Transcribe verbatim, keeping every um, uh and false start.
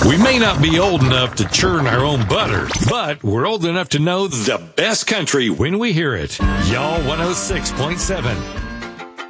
We may not be old enough to churn our own butter, but we're old enough to know the best country when we hear it. Y'all one oh six point seven.